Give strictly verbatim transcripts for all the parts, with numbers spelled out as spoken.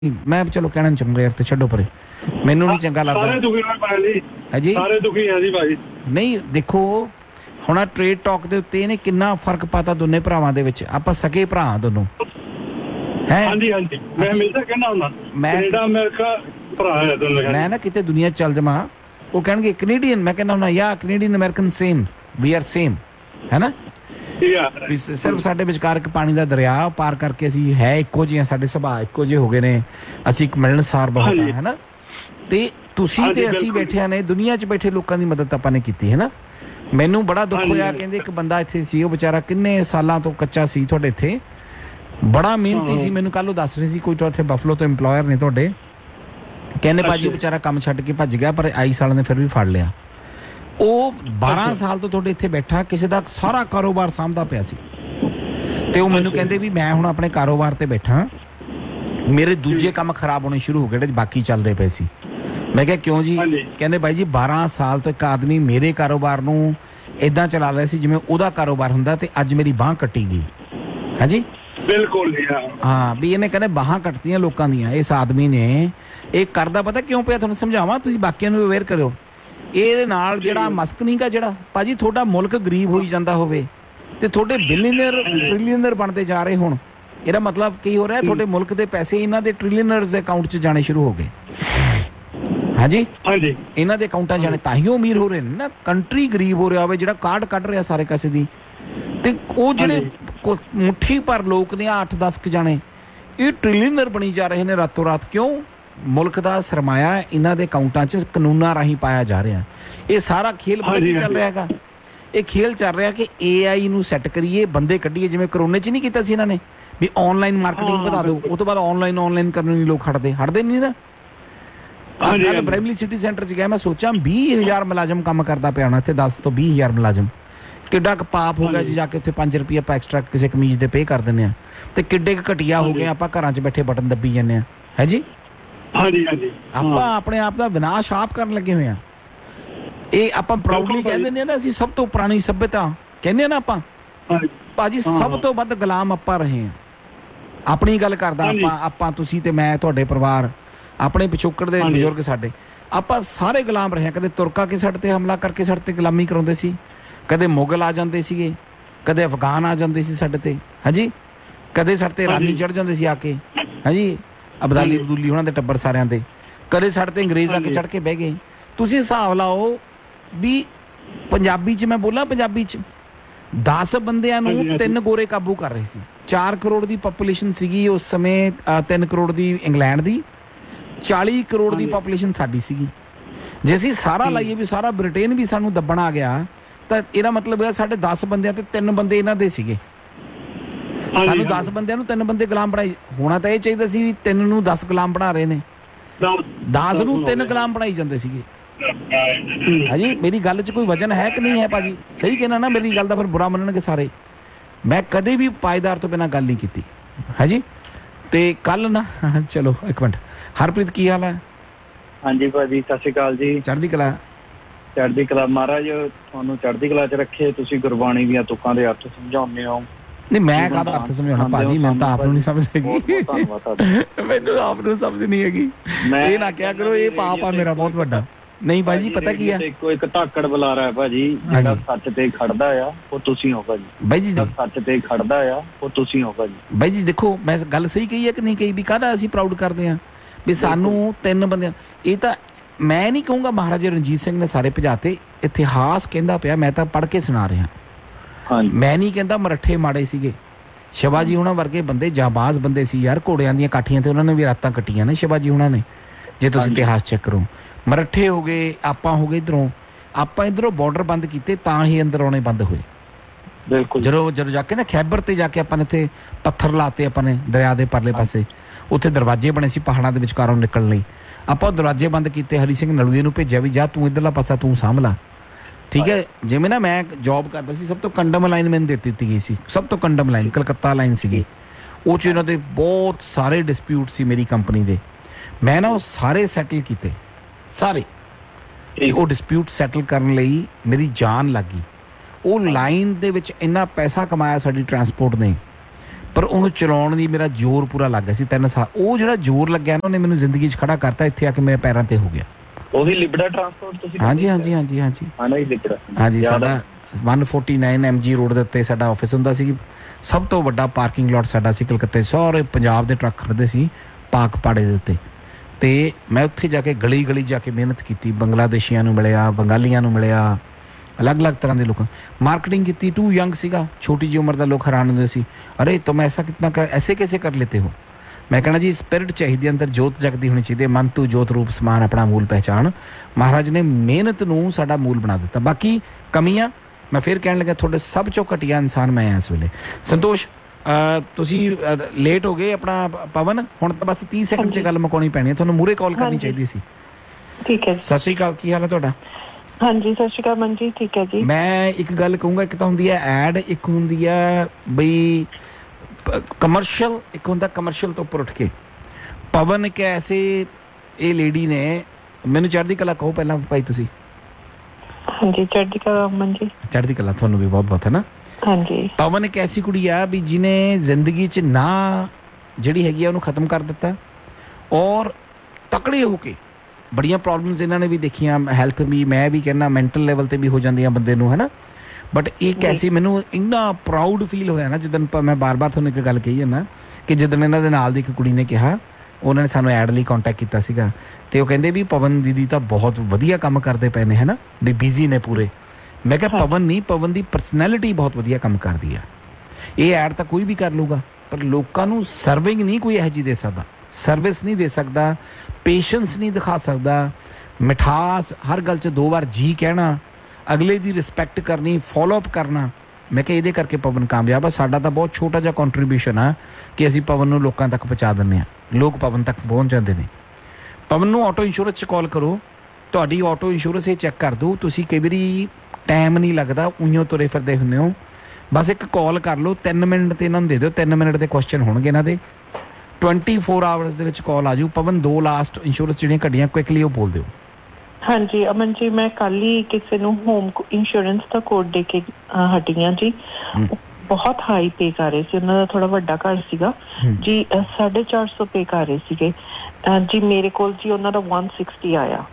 मैं चलो कहना नहीं चाहूंगा यार, तो छड्डो परे, मैनू नहीं चंगा लगता। सारे दुखी हैं भाई जी, है जी, सारे दुखी हैं जी भाई। नहीं देखो ਹੁਣ ਟ੍ਰੇਡ ਟਾਕ ਦੇ ਉੱਤੇ ਇਹਨੇ ਕਿੰਨਾ ਫਰਕ ਪਾਤਾ ਦੋਨੇ ਭਰਾਵਾਂ ਦੇ ਵਿੱਚ। ਆਪਾਂ ਸਕੇ ਭਰਾ ਦੋਨੋਂ ਹੈ। ਹਾਂਜੀ ਹਾਂਜੀ, ਮੈਂ ਮਿਲਦਾ ਕਹਿਣਾ ਹੁੰਦਾ ਕੈਨੇਡਾ ਅਮਰੀਕਾ ਭਰਾ ਹੈ ਦੋਨੋਂ। ਮੈਂ ਨਾ ਕਿਤੇ ਦੁਨੀਆ ਚੱਲ ਜਾਵਾਂ, ਉਹ ਕਹਿਣਗੇ ਕੈਨੇਡੀਅਨ, ਮੈਂ ਕਹਿੰਦਾ ਹੁੰਦਾ ਯਾ ਕੈਨੇਡੀਅਨ ਅਮਰੀਕਨ ਸੇਮ, ਵੀ ਆਰ ਸੇਮ, ਹੈ ਨਾ। ਸਿਰਫ ਸਾਡੇ ਵਿਚਕਾਰ ਇੱਕ ਪਾਣੀ ਦਾ ਦਰਿਆ ਪਾਰ ਕਰਕੇ ਅਸੀਂ ਹੈ ਇੱਕੋ ਜਿਹੇ, ਸਾਡੇ ਸੁਭਾਅ ਇੱਕੋ ਜਿਹੇ ਹੋ ਗਏ ਨੇ, ਅਸੀਂ ਇੱਕ ਮਿਲਣਸਾਰ ਬਹੁਤ ਆ, ਹੈ ਨਾ। ਤੇ ਤੁਸੀਂ ਤੇ ਅਸੀਂ ਬੈਠਿਆਂ ਨੇ ਦੁਨੀਆ 'ਚ ਬੈਠੇ ਲੋਕਾਂ ਦੀ ਮਦਦ ਆਪਾਂ ਨੇ ਕੀਤੀ, ਹੈ ਨਾ। ਮੈਨੂੰ ਬੜਾ ਦੁੱਖ ਹੋਇਆ, ਕਹਿੰਦੇ ਇੱਕ ਬੰਦਾ ਇੱਥੇ ਸੀ, ਉਹ ਵਿਚਾਰਾ ਕਿੰਨੇ ਸਾਲਾਂ ਤੋਂ ਕੱਚਾ ਸੀ ਤੁਹਾਡੇ ਇੱਥੇ, ਬੜਾ ਮਿਹਨਤੀ ਸੀ। ਮੈਨੂੰ ਕੱਲ ਉਹ ਦੱਸ ਰਹੀ ਸੀ ਕੋਈ ਤਾਂ ਇੱਥੇ ਬਫਲੋ ਤੋਂ ਇੰਪਲੋਇਰ ਨੇ ਤੁਹਾਡੇ, ਕਹਿੰਦੇ ਭਾਜੀ ਉਹ ਵਿਚਾਰਾ ਕੰਮ ਛੱਡ ਕੇ ਭੱਜ ਗਿਆ, ਪਰ ਆਈ ਸਾਲਾਂ ਨੇ ਫਿਰ ਵੀ ਫੜ ਲਿਆ। ਉਹ ਬਾਰਾਂ ਸਾਲ ਤੋਂ ਤੁਹਾਡੇ ਇੱਥੇ ਬੈਠਾ, ਕਿਸੇ ਦਾ ਸਾਰਾ ਕਾਰੋਬਾਰ ਸਾਂਭਦਾ ਪਿਆ ਸੀ। ਤੇ ਉਹ ਮੈਨੂੰ ਕਹਿੰਦੇ ਵੀ ਮੈਂ ਹੁਣ ਆਪਣੇ ਕਾਰੋਬਾਰ ਤੇ ਬੈਠਾ, ਮੇਰੇ ਦੂਜੇ ਕੰਮ ਖਰਾਬ ਹੋਣੇ ਸ਼ੁਰੂ ਹੋ ਗਏ ਜਿਹੜੇ ਬਾਕੀ ਚੱਲਦੇ ਪਏ ਸੀ। ਮੈਂ ਕਿਹਾ ਕਿਉਂ ਜੀ? ਕਹਿੰਦੇ ਬਾਈ ਜੀ ਬਾਰਾਂ ਸਾਲ ਤੋਂ ਇੱਕ ਆਦਮੀ ਮੇਰੇ ਕਾਰੋਬਾਰ ਨੂੰ ਏਦਾਂ ਚਲਾ ਰਿਹਾ ਸੀ ਜਿਵੇਂ ਉਹਦਾ ਕਾਰੋਬਾਰ ਹੁੰਦਾ, ਤੇ ਅੱਜ ਮੇਰੀ ਬਾਂਹ ਕੱਟੀ ਗਈ। ਹਾਂਜੀ ਬਿਲਕੁਲ ਹਾਂ, ਵੀ ਇਹਨੇ ਕਹਿੰਦੇ ਬਾਹਾਂ ਕੱਟਦੀਆਂ ਲੋਕਾਂ ਦੀਆਂ। ਇਸ ਆਦਮੀ ਨੇ ਇਹ ਕਰਦਾ ਪਤਾ ਕਿਉਂ ਪਿਆ, ਤੁਹਾਨੂੰ ਸਮਝਾਵਾਂ, ਤੁਸੀਂ ਬਾਕੀਆਂ ਨੂੰ ਅਵੇਅਰ ਕਰਿਓ। ਇਹਦੇ ਨਾਲ ਜਿਹੜਾ ਮਸਕ ਨਹੀਂਗਾ, ਜਿਹੜਾ ਭਾਜੀ ਤੁਹਾਡਾ ਮੁਲਕ ਗਰੀਬ ਹੋਈ ਜਾਂਦਾ ਹੋਵੇ ਤੇ ਤੁਹਾਡੇ ਬਿਲੀਅਨਰ ਟ੍ਰਿਲੀਅਨਰ ਬਣਦੇ ਜਾ ਰਹੇ ਹੋਣ, ਇਹਦਾ ਮਤਲਬ ਕੀ ਹੋ ਰਿਹਾ? ਤੁਹਾਡੇ ਮੁਲਕ ਦੇ ਪੈਸੇ ਇਹਨਾਂ ਦੇ ਟ੍ਰਿਲੀਅਨਰਸ ਦੇ ਅਕਾਊਂਟ 'ਚ ਜਾਣੇ ਸ਼ੁਰੂ ਹੋ ਗਏ। ਹਾਂਜੀ ਹਾਂਜੀ, ਇਹਨਾਂ ਦੇ ਅਕਾਊਂਟਾਂ ਜਾਣੇ, ਤਾਂ ਹੀ ਉਹ ਅਮੀਰ ਹੋ ਰਹੇ ਨੇ ਨਾ। ਕੰਟਰੀ ਗਰੀਬ ਹੋ ਰਿਹਾ ਹੋਵੇ ਜਿਹੜਾ ਕਾਰਡ ਕੱਢ ਰਿਹਾ ਸਾਰੇ ਕਾਸੇ ਦੀ, ਤੇ ਉਹ ਜਿਹੜੇ ਮੁੱਠੀ ਭਰ ਲੋਕ ਨੇ ਅੱਠ ਦਸ ਕੁ ਜਾਣੇ, ਇਹ ਟ੍ਰਿਲੀਅਨਰ ਬਣੀ ਜਾ ਰਹੇ ਨੇ ਰਾਤੋਂ ਰਾਤ। ਕਿਉਂ? ਮੁਲਕ ਦਾ ਸਰਮਾਇਆ ਇਹਨਾਂ ਦੇ ਅਕਾਊਂਟਾਂ 'ਚ ਕਾਨੂੰਨਾਂ ਰਾਹੀਂ ਪਾਇਆ ਜਾ ਰਿਹਾ। ਇਹ ਸਾਰਾ ਖੇਲ ਪਤਾ ਕੀ ਚੱਲ ਰਿਹਾ ਹੈਗਾ? ਇਹ ਖੇਲ ਚੱਲ ਰਿਹਾ ਕਿ ਏ ਆਈ ਨੂੰ ਸੈੱਟ ਕਰੀਏ, ਬੰਦੇ ਕੱਢੀਏ, ਜਿਵੇਂ ਕਰੋਨੇ 'ਚ ਨਹੀਂ ਕੀਤਾ ਸੀ ਇਹਨਾਂ ਨੇ ਵੀ ਆਨਲਾਈਨ ਮਾਰਕੀਟਿੰਗ ਵਧਾ ਦਿਓ, ਉਹ ਤੋਂ ਬਾਅਦ ਆਨਲਾਈਨ ਆਨਲਾਈਨ ਕਰਨ ਨੂੰ ਲੋਕ ਹਟਦੇ ਹਟਦੇ ਨਹੀਂ ਨਾ। ਕੱਲ ਬਰੈਮਲੀ ਸਿਟੀ ਸੈਂਟਰ 'ਚ ਗਿਆ, ਮੈਂ ਸੋਚਾਂ ਵੀਹ ਹਜ਼ਾਰ ਮੁਲਾਜ਼ਮ ਕੰਮ ਕਰਦਾ ਪਿਆ ਹੋਣਾ ਇੱਥੇ, ਦਸ ਤੋਂ ਵੀਹ ਹਜ਼ਾਰ ਮੁਲਾਜ਼ਮ। ਕਿੱਡਾ ਕੁ ਪਾਪ ਹੋ ਗਿਆ ਜੀ ਜਾ ਕੇ ਉੱਥੇ ਪੰਜ ਰੁਪਏ ਆਪਾਂ ਐਕਸਟਰਾ ਕਿਸੇ ਕਮੀਜ਼ ਦੇ ਪੇ ਕਰ ਦਿੰਦੇ ਆ, ਤੇ ਕਿੱਡੇ ਕੁ ਘਟੀਆ ਹੋ ਗਏ ਆਪਾਂ ਘਰਾਂ 'ਚ ਬੈਠੇ ਬਟਨ ਦੱਬੀ ਜਾਂਦੇ ਆ। ਹੈ ਜੀ, ਹਾਂਜੀ ਹਾਂਜੀ, ਆਪਾਂ ਆਪਣੇ ਆਪ ਦਾ ਵਿਨਾਸ਼ ਆਪ ਕਰਨ ਲੱਗੇ ਹੋਏ ਆ। ਇਹ ਆਪਾਂ ਪ੍ਰਾਊਡਲੀ ਕਹਿੰਦੇ ਨੇ ਨਾ, ਅਸੀਂ ਸਭ ਤੋਂ ਪੁਰਾਣੀ ਸੱਭਿਅਤਾ ਕਹਿੰਦੇ ਆ ਨਾ ਆਪਾਂ, ਭਾਜੀ ਸਭ ਤੋਂ ਵੱਧ ਗੁਲਾਮ ਆਪਾਂ ਰਹੇ ਆ। ਆਪਣੀ ਗੱਲ ਕਰਦਾ, ਆਪਾਂ ਆਪਾਂ ਤੁਸੀਂ ਤੇ ਮੈਂ, ਤੁਹਾਡੇ ਪਰਿਵਾਰ, ਆਪਣੇ ਪਿਛੋਕੜ ਦੇ ਬਜ਼ੁਰਗ ਸਾਡੇ, ਆਪਾਂ ਸਾਰੇ ਗੁਲਾਮ ਰਹੇ ਆ। ਕਦੇ ਤੁਰਕਾ ਕੇ ਸਾਡੇ ਤੇ ਹਮਲਾ ਕਰਕੇ ਸਾਡੇ ਤੇ ਗੁਲਾਮੀ ਕਰਾਉਂਦੇ ਸੀ, ਕਦੇ ਮੁਗਲ ਆ ਜਾਂਦੇ ਸੀਗੇ, ਕਦੇ ਅਫਗਾਨ ਆ ਜਾਂਦੇ ਸੀ ਸਾਡੇ ਤੇ, ਹਾਂਜੀ, ਕਦੇ ਸਾਡੇ ਤੇ ਰਾਨੀ ਚੜ ਜਾਂਦੇ ਸੀ ਆ ਕੇ, ਹਾਂਜੀ, ਅਬਦਾਲੀ ਅਬਦੁੱਲੀ ਉਹਨਾਂ ਦੇ ਟੱਬਰ ਸਾਰਿਆਂ ਦੇ, ਕਦੇ ਸਾਡੇ ਤੇ ਅੰਗਰੇਜ਼ ਆ ਕੇ ਚੜ ਕੇ ਬਹਿ ਗਏ। ਤੁਸੀਂ ਹਿਸਾਬ ਲਾਓ ਵੀ ਪੰਜਾਬੀ 'ਚ ਮੈਂ ਬੋਲਾਂ, ਪੰਜਾਬੀ 'ਚ ਦਸ ਬੰਦਿਆਂ ਨੂੰ ਤਿੰਨ ਗੋਰੇ ਕਾਬੂ ਕਰ ਰਹੇ ਸੀ। ਚਾਰ ਕਰੋੜ ਦੀ ਪਾਪੂਲੇਸ਼ਨ ਸੀਗੀ ਉਸ ਸਮੇਂ, ਤਿੰਨ ਕਰੋੜ ਦੀ ਇੰਗਲੈਂਡ ਦੀ, ਚਾਲੀ ਕਰੋੜ ਦੀ ਪਾਪੂਲੇਸ਼ਨ ਸਾਡੀ ਸੀਗੀ। ਜੇ ਅਸੀਂ ਸਾਰਾ ਲਾਈਏ ਵੀ ਸਾਰਾ ਬ੍ਰਿਟੇਨ ਵੀ ਸਾਨੂੰ ਦੱਬਣ ਆ ਗਿਆ, ਤਾਂ ਇਹਦਾ ਮਤਲਬ ਹੈ ਸਾਡੇ ਦਸ ਬੰਦਿਆਂ ਤੇ ਤਿੰਨ ਬੰਦੇ ਇਹਨਾਂ ਦੇ ਸੀਗੇ। ਸਾਨੂੰ ਦਸ ਬੰਦਿਆਂ ਨੂੰ ਤਿੰਨ ਬੰਦੇ ਗੁਲਾਮ ਬਣਾਈ। ਹੋਣਾ ਤਾਂ ਇਹ ਚਾਹੀਦਾ ਸੀ ਵੀ ਤਿੰਨ ਨੂੰ ਦਸ ਗੁਲਾਮ ਬਣਾ ਰਹੇ ਨੇ, ਦਸ ਨੂੰ ਤਿੰਨ ਗੁਲਾਮ ਬਣਾਈ ਜਾਂਦੇ ਸੀਗੇ। ਹਾਂਜੀ, ਮੇਰੀ ਗੱਲ 'ਚ ਕੋਈ ਵਜਨ ਹੈ ਕਿ ਨਹੀਂ ਹੈ ਭਾਜੀ? ਸਹੀ ਕਹਿਣਾ ਨਾ, ਮੇਰੀ ਗੱਲ ਦਾ ਫਿਰ ਬੁਰਾ ਮੰਨਣਗੇ ਸਾਰੇ। ਮੈਂ ਕਦੇ ਵੀ ਪਾਏਦਾਰ ਤੋਂ ਬਿਨਾਂ ਗੱਲ ਨਹੀਂ ਕੀਤੀ। ਹਾਂਜੀ, ਤੇ ਕੱਲ ਨਾ, ਚਲੋ ਇੱਕ ਮਿੰਟ, ਹਰਪ੍ਰੀਤ ਕੀ ਹਾਲ ਹੈ? ਹਾਂਜੀ ਭਾਜੀ, ਸਤਿ ਸ਼੍ਰੀ ਅਕਾਲ ਜੀ। ਚੜ੍ਹਦੀ ਕਲਾ, ਚੜ੍ਹਦੀ ਕਲਾ ਮਹਾਰਾਜ, ਤੁਹਾਨੂੰ ਚੜ੍ਹਦੀ ਕਲਾ 'ਚ ਰੱਖੇ। ਤੁਸੀਂ ਗੁਰਬਾਣੀ ਦੀਆਂ ਤੁਕਾਂ ਦੇ ਅਰਥ ਸਮਝਾਉਂਦੇ ਹੋ। ਨਹੀਂ, ਮੈਂ ਕਾਹਦਾ ਅਰਥ ਸਮਝਾਉਣਾ ਭਾਜੀ, ਮੈਨੂੰ ਤਾਂ ਆਪ ਨੂੰ ਨਹੀਂ ਸਮਝ ਹੈਗੀ, ਮੈਨੂੰ ਆਪ ਨੂੰ ਸਮਝ ਨਹੀਂ ਹੈਗੀ। ਇਹ ਨਾ ਕਿਹਾ ਕਰੋ ਇਹ ਪਾਪ ਆ ਮੇਰਾ ਬਹੁਤ ਵੱਡਾ। ਨਹੀਂ ਭਾਜੀ, ਪਤਾ ਕੀ ਆ, ਇੱਕੋ ਇੱਕ ਧਾਕੜ ਬੁਲਾਰਾ ਹੈ ਭਾਜੀ, ਜਿਹੜਾ ਸੱਚ ਤੇ ਖੜਦਾ ਆ ਉਹ ਤੁਸੀਂ ਹੋ ਭਾਜੀ। ਬਾਈ ਜੀ ਸੱਚ ਤੇ ਖੜਦਾ ਆ ਉਹ ਤੁਸੀਂ ਹੋ ਭਾਜੀ। ਬਾਈ ਜੀ ਦੇਖੋ, ਮੈਂ ਗੱਲ ਸਹੀ ਕਹੀ ਹੈ ਕਿ ਨਹੀਂ ਕਹੀ? ਵੀ ਕਾਹਦਾ ਅਸੀਂ ਪ੍ਰਾਊਡ ਕਰਦੇ ਹਾਂ ਵੀ ਸਾਨੂੰ ਤਿੰਨ ਬੰਦੇ, ਇਹ ਤਾਂ ਮੈਂ ਨਹੀਂ ਕਹੂੰਗਾ ਮਹਾਰਾਜਾ ਰਣਜੀਤ ਸਿੰਘ ਨੇ ਸਾਰੇ ਭਜਾਤੇ, ਇਤਿਹਾਸ ਕਹਿੰਦਾ ਪਿਆ, ਮੈਂ ਤਾਂ ਪੜ੍ਹ ਕੇ ਸੁਣਾ ਰਿਹਾ। ਮੈਂ ਨਹੀਂ ਕਹਿੰਦਾ ਮਰੱਠੇ ਮਾੜੇ ਸੀਗੇ, ਸ਼ਿਵਾਜੀ ਹੁਣਾਂ ਵਰਗੇ ਬੰਦੇ ਜਾਂਬਾਜ਼ ਬੰਦੇ ਸੀ ਯਾਰ। ਘੋੜਿਆਂ ਦੀਆਂ ਕਾਠੀਆਂ ਤੇ ਉਹਨਾਂ ਨੇ ਵੀ ਰਾਤਾਂ ਕੱਟੀਆਂ ਨੇ ਸ਼ਿਵਾਜੀ ਹੁਣਾਂ ਨੇ, ਜੇ ਤੁਸੀਂ ਇਤਿਹਾਸ ਚੈੱਕ ਕਰੋ। ਮਰੱਠੇ ਹੋ ਗਏ, ਆਪਾਂ ਹੋ ਗਏ ਇੱਧਰੋਂ, ਆਪਾਂ ਇੱਧਰੋਂ ਬਾਰਡਰ ਬੰਦ ਕੀਤੇ ਤਾਂ ਹੀ ਅੰਦਰ ਆਉਣੇ ਬੰਦ ਹੋਏ। ਬਿਲਕੁਲ, ਜਦੋਂ ਜਦੋਂ ਜਾ ਕੇ ਨਾ ਖੈਬਰ ਤੇ ਜਾ ਕੇ ਆਪਾਂ ਨੇ ਇੱਥੇ ਪੱਥਰ ਲਾਤੇ, ਆਪਾਂ ਨੇ ਦਰਿਆ ਦੇ ਪਰਲੇ ਪਾਸੇ ਉੱਥੇ ਦਰਵਾਜ਼ੇ ਬਣੇ ਸੀ ਪਹਾੜਾਂ ਦੇ ਵਿਚਕਾਰੋਂ ਨਿਕਲਣ ਲਈ, ਆਪਾਂ ਦਰਵਾਜ਼ੇ ਬੰਦ ਕੀਤੇ। ਹਰੀ ਸਿੰਘ ਨਲੂਏ ਨੂੰ ਭੇਜਿਆ ਵੀ ਜਾ ਤੂੰ ਇੱਧਰਲਾ ਪਾਸਾ ਤੂੰ ਸਾਂਭ ਲਾ, ਠੀਕ ਹੈ। ਜਿਵੇਂ ਨਾ ਮੈਂ ਜੌਬ ਕਰਦਾ ਸੀ, ਸਭ ਤੋਂ ਕੰਡਮ ਲਾਈਨ ਮੈਨੂੰ ਦੇ ਦਿੱਤੀ ਗਈ ਸੀ, ਸਭ ਤੋਂ ਕੰਡਮ ਲਾਈਨ ਕਲਕੱਤਾ ਲਾਈਨ ਸੀਗੀ। ਉਹ 'ਚ ਇਹਨਾਂ ਦੇ ਬਹੁਤ ਸਾਰੇ ਡਿਸਪਿਊਟ ਸੀ ਮੇਰੀ ਕੰਪਨੀ ਦੇ, ਮੈਂ ਨਾ ਉਹ ਸਾਰੇ ਸੈਟਲ ਕੀਤੇ ਸਾਰੇ। ਉਹ ਡਿਸਪਿਊਟ ਸੈਟਲ ਕਰਨ ਲਈ ਮੇਰੀ ਜਾਨ ਲੱਗ ਗਈ। ਉਹ ਲਾਈਨ ਦੇ ਵਿੱਚ ਇੰਨਾ ਪੈਸਾ ਕਮਾਇਆ ਸਾਡੀ ਟਰਾਂਸਪੋਰਟ ਨੇ, ਪਰ ਉਹਨੂੰ ਚਲਾਉਣ ਦੀ ਮੇਰਾ ਜ਼ੋਰ ਪੂਰਾ ਲੱਗ ਗਿਆ ਸੀ ਤਿੰਨ ਸਾਲ। ਉਹ ਜਿਹੜਾ ਜ਼ੋਰ ਲੱਗਿਆ ਨਾ ਉਹਨੇ ਮੈਨੂੰ ਜ਼ਿੰਦਗੀ 'ਚ ਖੜਾ ਕਰਤਾ, ਇੱਥੇ ਆ ਕੇ ਮੇਰੇ ਪੈਰਾਂ ਤੇ ਹੋ ਗਿਆ। ਉਹੀ ਲਿਬੜਾ ਟਰਾਂਸਪੋਰਟ ਤੁਸੀਂ? ਹਾਂਜੀ ਹਾਂਜੀ ਹਾਂਜੀ ਹਾਂਜੀ ਹਾਂ ਨਾ ਲਿਬੜਾ। ਹਾਂਜੀ, ਸਾਡਾ ਇੱਕ ਸੌ ਉਨਤਾਲੀ ਐਮ ਜੀ ਰੋਡ ਦੇ ਉੱਤੇ ਸਾਡਾ ਆਫਿਸ ਹੁੰਦਾ ਸੀ। ਸਭ ਤੋਂ ਵੱਡਾ ਪਾਰਕਿੰਗ ਲੋਟ ਸਾਡਾ ਸੀ ਕਲਕੱਤੇ। ਸਾਰੇ ਪੰਜਾਬ ਦੇ ਟਰੱਕ ਖੜਦੇ ਸੀ ਪਾਕ ਪਾੜੇ ਦੇ ਉੱਤੇ। ਤੇ ਮੈਂ ਉੱਥੇ ਜਾ ਕੇ ਗਲੀ ਗਲੀ ਜਾ ਕੇ ਮਿਹਨਤ ਕੀਤੀ, ਬੰਗਲਾਦੇਸ਼ੀਆਂ ਨੂੰ ਮਿਲਿਆ, ਬੰਗਾਲੀਆਂ ਨੂੰ ਮਿਲਿਆ, ਅਲੱਗ-ਅਲੱਗ ਤਰ੍ਹਾਂ ਦੇ ਲੋਕਾਂ, ਮਾਰਕੀਟਿੰਗ ਕੀਤੀ। ਟੂ ਯੰਗ ਸੀਗਾ, ਛੋਟੀ ਜਿਹੀ ਉਮਰ ਦਾ ਲੋਕ ਹੈਰਾਨ ਹੁੰਦੇ ਸੀ, ਅਰੇ ਤੁਮ ਐਸਾ ਕਿਤਨਾ ਕਰ ਐਸੇ ਕੈਸੇ ਕਰ ਲੈਤੇ ਹੋ। ਮੈਂ ਕਹਿਣਾ ਜੀ ਸਪਿਰਿਟ ਚਾਹੀਦੀ, ਅੰਦਰ ਜੋਤ ਜਗਦੀ ਹੋਣੀ ਚਾਹੀਦੀ ਹੈ। ਮਨ ਤੂੰ ਜੋਤ ਰੂਪ ਸਮਾਨ ਆਪਣਾ ਮੂਲ ਪਹਿਚਾਣ। ਮਹਾਰਾਜ ਨੇ ਮਿਹਨਤ ਨੂੰ ਸਾਡਾ ਮੂਲ ਬਣਾ ਦਿੱਤਾ। ਬਾਕੀ ਕਮੀਆਂ ਮੈਂ ਫਿਰ ਕਹਿਣ ਲੱਗਾ, ਤੁਹਾਡੇ ਸਭ ਚੋਂ ਘਟੀਆ ਇਨਸਾਨ ਮੈਂ ਇਸ ਵੇਲੇ। ਸੰਤੋਸ਼ ਤੁਸੀਂ ਲੇਟ ਹੋ ਗਏ। ਆਪਣਾ ਪਵਨ ਹੁਣ ਤਾਂ ਬਸ ਤੀਹ ਸੈਕਿੰਡ 'ਚ ਗੱਲ ਮੁਕਾਉਣੀ ਪੈਣੀ ਹੈ, ਤੁਹਾਨੂੰ ਮੂਹਰੇ ਕਾਲ ਕਰਨੀ ਚਾਹੀਦੀ ਸੀ। ਠੀਕ ਹੈ, ਸਤਿ ਸ਼੍ਰੀ ਅਕਾਲ, ਕੀ ਹਾਲ ਹੈ ਤੁਹਾਡਾ? ਹਾਂਜੀ ਸਤਿ ਸ਼੍ਰੀ ਅਕਾਲ ਮਨ ਜੀ, ਠੀਕ ਹੈ ਜੀ। ਮੈਂ ਇੱਕ ਗੱਲ ਕਹੂੰਗਾ, ਇੱਕ ਤਾਂ ਹੁੰਦੀ ਹੈ ਐਡ, ਇੱਕ ਹੁੰਦੀ ਹੈ ਬਈ ਕਮਰਸ਼ੀਅਲ, ਇੱਕ ਹੁੰਦਾ ਕਮਰਸ਼ੀਅਲ ਤੋਂ ਉੱਪਰ ਉੱਠ ਕੇ। ਪਵਨ ਇੱਕ ਐਸੇ ਇਹ ਲੇਡੀ ਨੇ, ਮੈਨੂੰ ਚੜ੍ਹਦੀ ਕਲਾ ਕਹੋ ਪਹਿਲਾਂ ਭਾਈ ਤੁਸੀਂ। ਹਾਂਜੀ ਚੜ੍ਹਦੀ ਕਲਾ ਅਮਨ ਜੀ। ਚੜ੍ਹਦੀ ਕਲਾ ਤੁਹਾਨੂੰ ਵੀ ਬਹੁਤ ਬਹੁਤ ਹੈ ਨਾ। ਹਾਂਜੀ। ਪਵਨ ਇੱਕ ਐਸੀ ਕੁੜੀ ਆ ਵੀ ਜਿਹਨੇ ਜ਼ਿੰਦਗੀ 'ਚ ਨਾ ਜਿਹੜੀ ਹੈਗੀ ਆ ਉਹਨੂੰ ਖਤਮ ਕਰ ਦਿੱਤਾ, ਔਰ ਤਕੜੇ ਹੋ ਕੇ ਬੜੀਆਂ ਪ੍ਰੋਬਲਮਸ ਇਹਨਾਂ ਨੇ ਵੀ ਦੇਖੀਆਂ, ਹੈਲਥ ਵੀ, ਮੈਂ ਵੀ ਕਹਿੰਦਾ ਮੈਂਟਲ ਲੈਵਲ ਤੇ ਵੀ ਹੋ ਜਾਂਦੀਆਂ ਬੰਦੇ ਨੂੰ, ਹੈ ਨਾ। ਬਟ ਇੱਕ ਐਸੀ ਮੈਨੂੰ ਇੰਨਾ ਪ੍ਰਾਊਡ ਫੀਲ ਹੋਇਆ ਨਾ ਜਿੱਦਣ ਮੈਂ ਬਾਰ ਬਾਰ ਤੁਹਾਨੂੰ ਇੱਕ ਗੱਲ ਕਹੀ ਹੈ ਨਾ ਕਿ ਜਿੱਦਣ ਇਹਨਾਂ ਦੇ ਨਾਲ ਦੀ ਇੱਕ ਕੁੜੀ ਨੇ ਕਿਹਾ, ਉਹਨਾਂ ਨੇ ਸਾਨੂੰ ਐਡ ਲਈ ਕੰਟੈਕਟ ਕੀਤਾ ਸੀਗਾ, ਤੇ ਉਹ ਕਹਿੰਦੇ ਵੀ ਪਵਨ ਦੀਦੀ ਤਾਂ ਬਹੁਤ ਵਧੀਆ ਕੰਮ ਕਰਦੇ ਪਏ ਨੇ, ਹੈ ਨਾ, ਵੀ ਬਿਜ਼ੀ ਨੇ ਪੂਰੇ। ਮੈਂ ਕਿਹਾ ਪਵਨ ਨਹੀਂ, ਪਵਨ ਦੀ ਪਰਸਨੈਲਿਟੀ ਬਹੁਤ ਵਧੀਆ ਕੰਮ ਕਰਦੀ ਆ। ਇਹ ਐਡ ਤਾਂ ਕੋਈ ਵੀ ਕਰ ਲੂਗਾ, ਪਰ ਲੋਕਾਂ ਨੂੰ ਸਰਵਿੰਗ ਨਹੀਂ ਕੋਈ ਇਹੋ ਜਿਹੀ ਦੇ ਸਕਦਾ, ਸਰਵਿਸ ਨਹੀਂ ਦੇ ਸਕਦਾ, ਪੇਸ਼ੈਂਸ ਨਹੀਂ ਦਿਖਾ ਸਕਦਾ, ਮਿਠਾਸ, ਹਰ ਗੱਲ 'ਚ ਦੋ ਵਾਰ ਜੀ ਕਹਿਣਾ, ਅਗਲੇ ਦੀ ਰਿਸਪੈਕਟ ਕਰਨੀ, ਫੋਲੋਅਪ ਕਰਨਾ। ਮੈਂ ਕਿਹਾ ਇਹਦੇ ਕਰਕੇ ਪਵਨ ਕਾਮਯਾਬ ਆ। ਸਾਡਾ ਤਾਂ ਬਹੁਤ ਛੋਟਾ ਜਿਹਾ ਕੰਟਰੀਬਿਊਸ਼ਨ ਆ ਕਿ ਅਸੀਂ ਪਵਨ ਨੂੰ ਲੋਕਾਂ ਤੱਕ ਪਹੁੰਚਾ ਦਿੰਦੇ ਹਾਂ, ਲੋਕ ਪਵਨ ਤੱਕ ਪਹੁੰਚ ਜਾਂਦੇ ਨੇ। ਪਵਨ ਨੂੰ ਆਟੋ ਇੰਸ਼ੋਰੈਂਸ 'ਚ ਕਾਲ ਕਰੋ, ਤੁਹਾਡੀ ਆਟੋ ਇੰਸ਼ੋਰੈਂਸ ਇਹ ਚੈੱਕ ਕਰ ਦਿਓ। ਤੁਸੀਂ ਕਈ ਵਾਰੀ ਟਾਈਮ ਨਹੀਂ ਲੱਗਦਾ, ਉਈਓ ਤੁਰੇ ਫਿਰਦੇ ਹੁੰਦੇ ਹੋ, ਬਸ ਇੱਕ ਕਾਲ ਕਰ ਲਓ, ਤਿੰਨ ਮਿੰਟ ਤੇ ਇਹਨਾਂ ਨੂੰ ਦੇ ਦਿਓ, ਤਿੰਨ ਮਿੰਟ ਦੇ ਕੁਐਸਚਨ ਹੋਣਗੇ ਇਹਨਾਂ ਦੇ, ਟਵੈਂਟੀ ਫੋਰ ਆਵਰਸ ਦੇ ਵਿੱਚ ਕਾਲ ਆ ਜਾਊ। ਪਵਨ ਦੋ ਲਾਸਟ ਇੰਸ਼ੋਰੈਂਸ ਜਿਹੜੀਆਂ ਕੱਢੀਆਂ ਕੁਇਕਲੀ ਉਹ ਬੋਲ ਦਿਓ। ਹਾਂਜੀ ਅਮਨ ਜੀ, ਮੈਂ ਕੱਲ ਹੀ ਕਿਸੇ ਨੂੰ ਹੋਮ ਇੰਸ਼ੋਰੈਂਸ ਦਾ ਕੋਡ ਦੇ ਕੇ ਹਟੀ ਹਾਂ ਜੀ। ਬਹੁਤ ਹਾਈ ਪੇ ਕਰ ਰਹੇ ਸੀ, ਉਹਨਾਂ ਦਾ ਥੋੜਾ ਵੱਡਾ ਘਰ ਸੀਗਾ ਜੀ, ਸਾਢੇ ਚਾਰ ਸੌ ਪੇ ਕਰ ਰਹੇ ਸੀਗੇ ਜੀ। ਮੇਰੇ ਕੋਲ ਜੀ ਉਹਨਾਂ ਦਾ ਵਨ ਸਿਕਸਟੀ ਆਇਆ।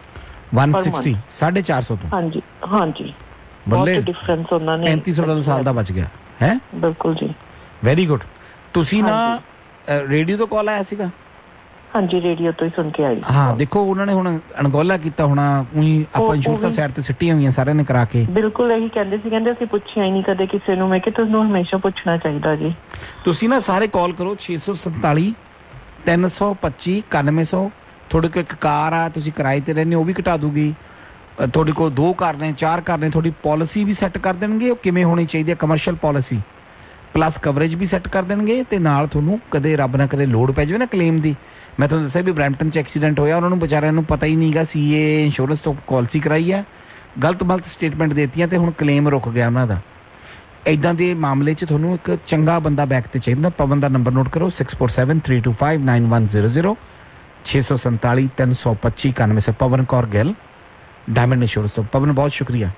ਵਨ ਸਿਕਸਟੀ ਸਾਢੇ ਚਾਰ ਸੌ ਤੋਂ? ਹਾਂਜੀ ਹਾਂਜੀ, ਬਹੁਤ ਡਿਫਰੈਂਸ ਉਹਨਾਂ ਨੇ, ਪੈਂਤੀ ਸੌ ਸਾਲ ਦਾ ਬਚ ਗਿਆ ਹੈ। ਬਿਲਕੁਲ ਜੀ, ਵੈਰੀ ਗੁੱਡ। ਤੁਸੀਂ ਨਾ ਰੇਡੀਓ ਤੋਂ ਕਾਲ ਆਇਆ ਸੀਗਾ? ਹਾਂਜੀ ਰੇਡੀਓ ਤੋਂ ਹੀ ਸੁਣ ਕੇ ਆਈ। ਹਾਂ ਦੇਖੋ, ਉਹਨਾਂ ਨੇ ਹੁਣ ਅਣਗੌਲਾ ਕੀਤਾ ਹੋਣਾ, ਉਹੀ ਆਪਾਂ ਇੰਸ਼ੋਰੈਂਸ ਸਾਈਡ ਤੇ ਸਿੱਟੀਆਂ ਹੋਈਆਂ ਸਾਰਿਆਂ ਨੇ ਕਰਾ ਕੇ। ਬਿਲਕੁਲ ਇਹੀ ਕਹਿੰਦੇ ਸੀ, ਕਹਿੰਦੇ ਅਸੀਂ ਪੁੱਛਿਆ ਹੀ ਨਹੀਂ ਕਦੇ ਕਿਸੇ ਨੂੰ। ਮੈਂ ਕਿਹਾ ਤੁਹਾਨੂੰ ਹਮੇਸ਼ਾ ਪੁੱਛਣਾ ਚਾਹੀਦਾ ਜੀ। ਤੁਸੀਂ ਨਾ ਸਾਰੇ ਕਾਲ ਕਰੋ, ਛੇ ਸੌ ਸੰਤਾਲੀ ਤਿੰਨ ਸੌ ਪੱਚੀ ਇਕਾਨਵੇਂ ਸੌ। ਤੁਹਾਡੇ ਕੋਲ ਇੱਕ ਕਾਰ ਆ, ਤੁਸੀਂ ਕਿਰਾਏ ਤੇ ਰਹਿੰਦੇ ਹੋ, ਉਹ ਵੀ ਘਟਾ ਦੂਗੀ। ਤੁਹਾਡੇ ਕੋਲ ਦੋ ਕਾਰ ਨੇ, ਚਾਰ ਕਾਰ ਨੇ, ਤੁਹਾਡੀ ਪਾਲਿਸੀ ਵੀ ਸੈੱਟ ਕਰ ਦੇਣਗੇ, ਉਹ ਕਿਵੇਂ ਹੋਣੀ ਚਾਹੀਦੀ ਹੈ, ਕਮਰਸ਼ੀਅਲ ਪਾਲਿਸੀ ਪਲੱਸ ਕਵਰੇਜ ਵੀ ਸੈੱਟ ਕਰ ਦੇਣਗੇ। ਤੇ ਨਾਲ ਤੁਹਾਨੂੰ ਕਦੇ ਰੱਬ ਨਾ ਕਦੇ ਲੋੜ ਪੈ ਜਾਵੇ ਨਾ ਕਲੇਮ ਦੀ। ਮੈਂ ਤੁਹਾਨੂੰ ਦੱਸਿਆ ਵੀ ਬਰੈਂਪਟਨ 'ਚ ਐਕਸੀਡੈਂਟ ਹੋਇਆ, ਉਹਨਾਂ ਨੂੰ ਵਿਚਾਰਿਆਂ ਨੂੰ ਪਤਾ ਹੀ ਨਹੀਂ ਗਾ, ਸੀ ਏ ਇੰਸ਼ੋਰੈਂਸ ਤੋਂ ਪਾਲਿਸੀ ਕਰਾਈ ਹੈ, ਗਲਤ ਗਲਤ ਸਟੇਟਮੈਂਟ ਦੇਤੀਆਂ ਤੇ ਹੁਣ ਕਲੇਮ ਰੁਕ ਗਿਆ ਉਹਨਾਂ ਦਾ। ਇੱਦਾਂ ਦੇ ਮਾਮਲੇ 'ਚ ਤੁਹਾਨੂੰ ਇੱਕ ਚੰਗਾ ਬੰਦਾ ਬੈਕ ਤੇ ਚਾਹੀਦਾ। ਪਵਨ ਦਾ ਨੰਬਰ ਨੋਟ ਕਰੋ, six four seven three two five nine one zero zero, ਛੇ ਸੌ ਸੰਤਾਲੀ ਤਿੰਨ ਸੌ ਪੱਚੀ ਇਕਾਨਵੇਂ ਸੌ। ਪਵਨ ਕੌਰ ਗਿੱਲ, ਡਾਇਮੰਡ ਇੰਸ਼ੋਰੈਂਸ ਤੋਂ। ਪਵਨ ਬਹੁਤ ਸ਼ੁਕਰੀਆ।